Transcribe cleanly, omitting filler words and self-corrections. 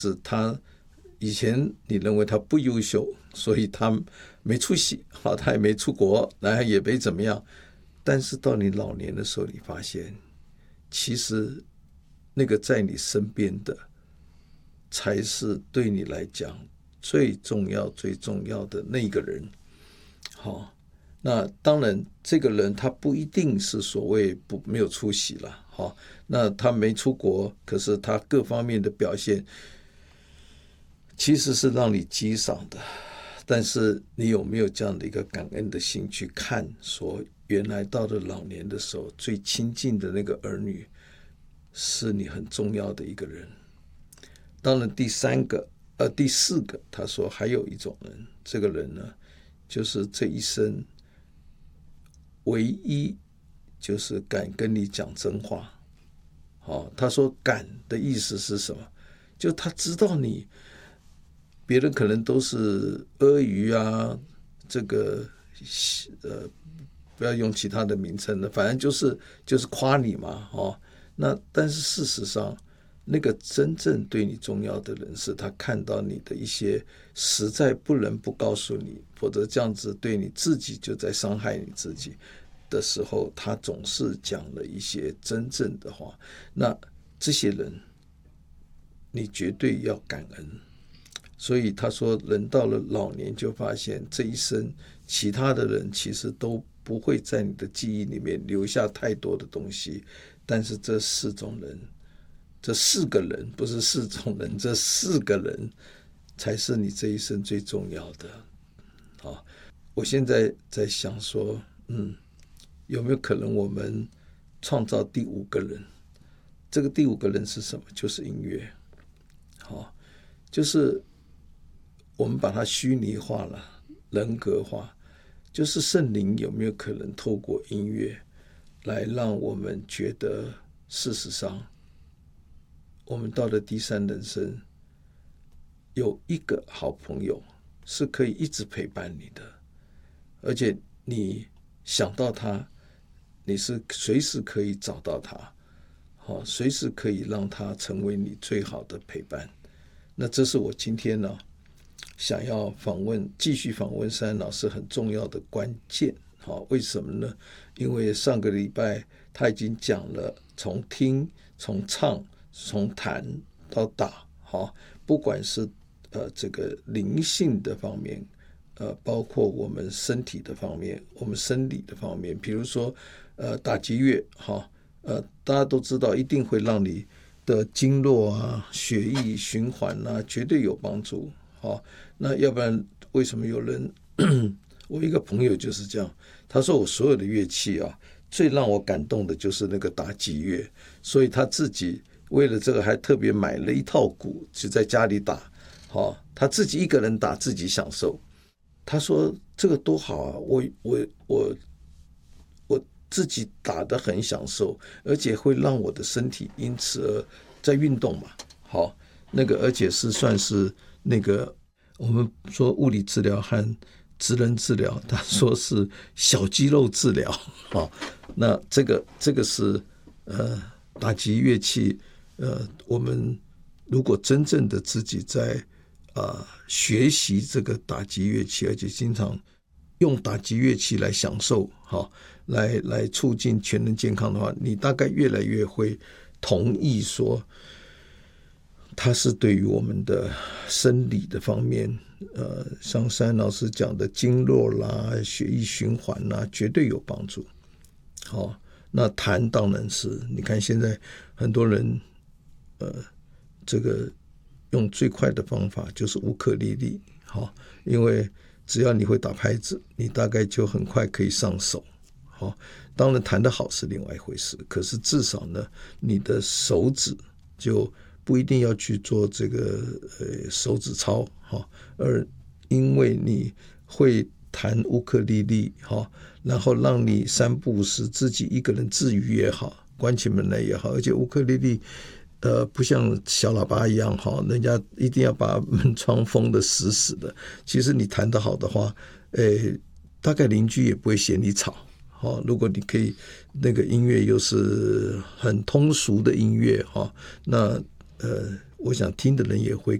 是他以前你认为他不优秀，所以他没出息，好，他也没出国，然后也没怎么样。但是到你老年的时候，你发现其实那个在你身边的才是对你来讲最重要最重要的那个人。好，那当然这个人他不一定是所谓没有出息了，好，那他没出国，可是他各方面的表现其实是让你激赏的。但是你有没有这样的一个感恩的心去看，说原来到了老年的时候，最亲近的那个儿女是你很重要的一个人。当然第四个，他说还有一种人，这个人呢，就是这一生唯一就是敢跟你讲真话。他说敢的意思是什么？就他知道你，别人可能都是阿谀啊，这个不要用其他的名称了，反正就是夸你嘛，那但是事实上，那个真正对你重要的人，是他看到你的一些实在不能不告诉你，否则这样子对你自己就在伤害你自己的时候，他总是讲了一些真正的话。那这些人你绝对要感恩。所以他说人到了老年就发现这一生其他的人其实都不会在你的记忆里面留下太多的东西，但是这四种人，这四个人，不是四种人，这四个人才是你这一生最重要的。我现在在想说，有没有可能我们创造第五个人？这个第五个人是什么？就是音乐。就是我们把它虚拟化了，人格化，就是圣灵有没有可能透过音乐来让我们觉得，事实上我们到了第三人生有一个好朋友是可以一直陪伴你的，而且你想到他，你是随时可以找到他，随时可以让他成为你最好的陪伴。那这是我今天呢想要继续访问山老师很重要的关键。为什么呢？因为上个礼拜他已经讲了，从听、从唱、从弹到打，不管是这个灵性的方面，包括我们身体的方面，我们生理的方面，比如说打击乐，大家都知道一定会让你的经络啊、血液循环啊绝对有帮助。那要不然为什么有人我一个朋友就是这样，他说我所有的乐器啊，最让我感动的就是那个打击乐，所以他自己为了这个还特别买了一套鼓，就在家里打，他自己一个人打，自己享受。他说这个多好啊，我自己打得很享受，而且会让我的身体因此而在运动嘛。那个而且是算是那个我们说物理治疗和职能治疗，他说是小肌肉治疗。那这个是打击乐器，我们如果真正的自己在学习这个打击乐器，而且经常用打击乐器来享受，来促进全人健康的话，你大概越来越会同意说它是对于我们的生理的方面，像山老师讲的经络啦、血液循环啦，绝对有帮助。那弹当然是，你看现在很多人，这个用最快的方法就是乌克丽丽，因为只要你会打拍子，你大概就很快可以上手。当然弹得好是另外一回事，可是至少呢，你的手指就不一定要去做这个手指操，而因为你会弹乌克丽丽，然后让你三不五时自己一个人自娱也好，关起门来也好，而且乌克丽丽不像小喇叭一样，人家一定要把门窗封得死死的。其实你弹得好的话，大概邻居也不会嫌你吵。如果你可以那个音乐又是很通俗的音乐，那我想听的人也会